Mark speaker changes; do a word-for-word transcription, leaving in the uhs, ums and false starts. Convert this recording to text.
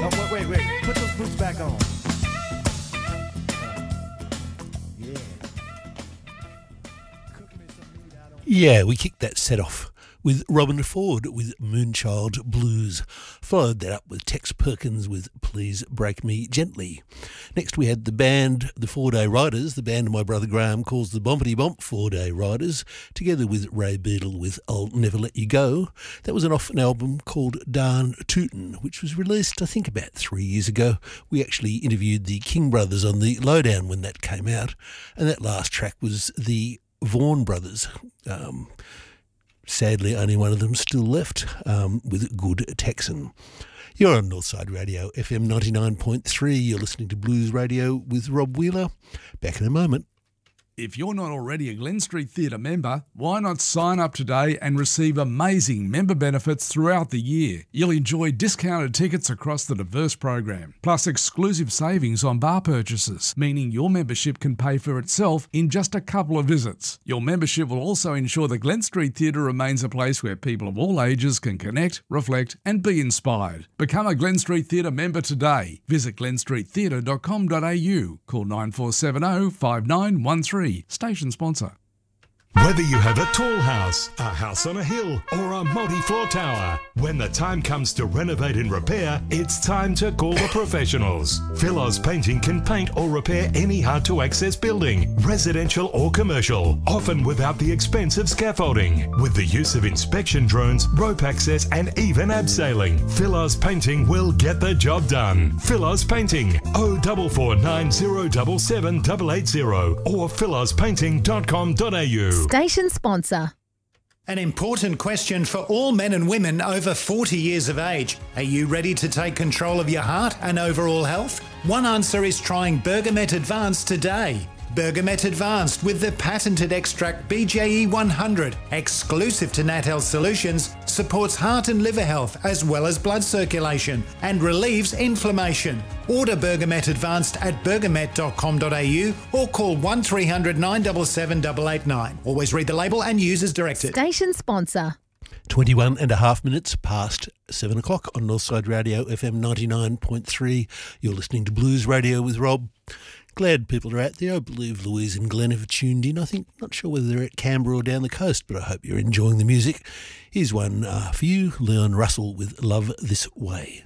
Speaker 1: Oh, wait, wait, wait. Put those boots back on. Yeah.
Speaker 2: Yeah, we kicked that set off with Robin Ford with Moonchild Blues. Followed that up with Tex Perkins with Please Break Me Gently. Next we had the band The Four Day Riders, the band my brother Graham calls the Bompity Bomp Four Day Riders, together with Ray Beadle with I'll Never Let You Go. That was an off an album called Darn Tootin', which was released I think about three years ago. We actually interviewed the King Brothers on the Lowdown when that came out, and that last track was the Vaughan Brothers. Um, sadly, only one of them still left, um, with Good Texan. You're on Northside Radio, F M ninety-nine point three. You're listening to Blues Radio with Rob Wheeler. Back in a moment.
Speaker 3: If you're not already a Glen Street Theatre member, why not sign up today and receive amazing member benefits throughout the year? You'll enjoy discounted tickets across the diverse program, plus exclusive savings on bar purchases, meaning your membership can pay for itself in just a couple of visits. Your membership will also ensure the Glen Street Theatre remains a place where people of all ages can connect, reflect and be inspired. Become a Glen Street Theatre member today. Visit glen street theatre dot com dot a u. Call nine four seven zero, five nine one three. Station sponsor.
Speaker 4: Whether you have a tall house, a house on a hill, or a multi-floor tower, when the time comes to renovate and repair, it's time to call the professionals. Philos Painting can paint or repair any hard-to-access building, residential or commercial, often without the expense of scaffolding. With the use of inspection drones, rope access, and even abseiling, Philos Painting will get the job done. Philos Painting, oh four four nine zero seven seven eight eight zero or philos painting dot com dot a u.
Speaker 5: Station sponsor.
Speaker 6: An important question for all men and women over forty years of age. Are you ready to take control of your heart and overall health? One answer is trying Bergamet Advanced today. Bergamet Advanced with the patented extract B J E one hundred, exclusive to Nat Health Solutions, supports heart and liver health as well as blood circulation and relieves inflammation. Order Bergamet Advanced at bergamet dot com dot a u or call one three hundred nine seven seven eight eight nine. Always read the label and use as directed.
Speaker 5: Station sponsor.
Speaker 2: twenty-one and a half minutes past seven o'clock on Northside Radio, F M ninety-nine point three. You're listening to Blues Radio with Rob. Glad people are out there. I believe Louise and Glenn have tuned in. I think, not sure whether they're at Canberra or down the coast, but I hope you're enjoying the music. Here's one uh, for you, Leon Russell with Love This Way.